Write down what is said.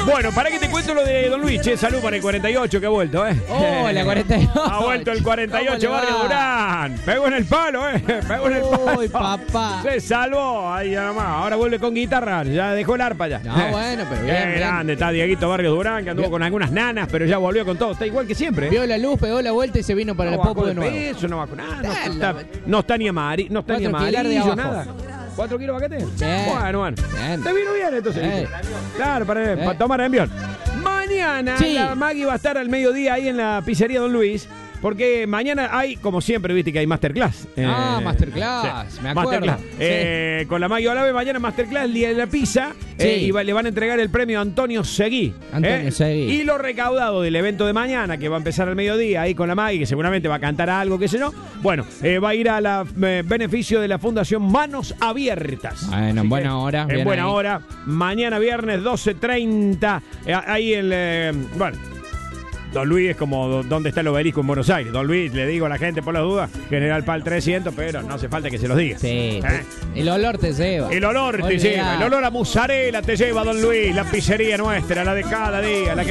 Bueno, para que te cuento lo de Don Luis. Che, salud para el 48 que ha vuelto, Hola, 48. Ha vuelto el 48, Barrio Durán. Pegó en el palo, Pegó en el palo. Uy, papá. Se salvó. Ahí nada más. Ahora vuelve con guitarra. Ya dejó el arpa ya. No, bueno, pero bien. Qué grande está Dieguito Barrio Durán, que anduvo con algunas nanas, pero ya volvió con todo. Está igual que siempre. Vio la luz, pegó la vuelta y se vino para la popo de nuevo. Eso no va con nada. No está ni amarillo, no está ni 4 kilos de amarillo, abajo. nada. 4 kilos de paquete. Bien. Bueno. Bien. Te vino bien entonces. Bien. Claro, para tomar envión. Mañana Sí. la Maggie va a estar al mediodía ahí en la pizzería Don Luis. Porque mañana hay, como siempre, viste que hay masterclass. Masterclass, me acuerdo. Masterclass. Con la Maggie Olave, mañana masterclass, el día de la pizza. Sí. Y le van a entregar el premio a Antonio Seguí. Antonio Seguí. Y lo recaudado del evento de mañana, que va a empezar al mediodía, ahí con la Maggie, que seguramente va a cantar algo, qué sé yo. Bueno, va a ir a la beneficio de la Fundación Manos Abiertas. Bueno, en buena hora. En buena hora. Mañana viernes 12:30. Ahí bueno. Don Luis es como donde está el obelisco en Buenos Aires. Don Luis, le digo a la gente por las dudas, General Pal 300, pero no hace falta que se los diga. Sí, el olor te lleva. El olor te lleva, el olor a mozzarella te lleva, Don Luis, la pizzería nuestra, la de cada día, la que